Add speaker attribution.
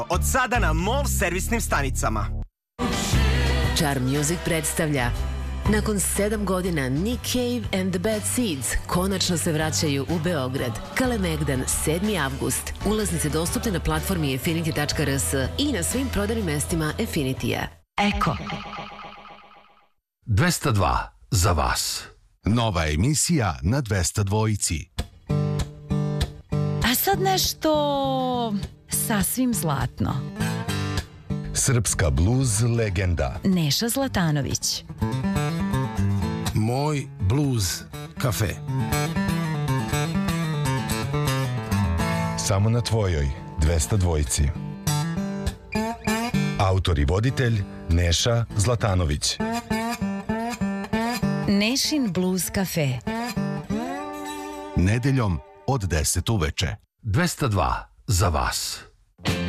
Speaker 1: Od sada na MOL servisnim stanicama.
Speaker 2: Charm Music predstavlja nakon 7 godina Nick Cave and the Bad Seeds konačno se vraćaju u Beograd. Kalemegdan, 7. avgust. Ulaznice dostupne na platformi affinity.rs i na svim prodajnim mestima Affinity-a. Eko
Speaker 3: 202 za vas.
Speaker 4: Nova emisija na 202.
Speaker 5: A sad nešto sasvim zlatno.
Speaker 4: Srpska bluz legenda
Speaker 5: Neša Zlatanović.
Speaker 3: Moj bluz kafe.
Speaker 4: samo na tvojoj 202. Autor i voditelj Neša Zlatanović.
Speaker 5: Nešin Blues Cafe.
Speaker 4: Nedeljom od 10 uveče.
Speaker 3: 202 za vas.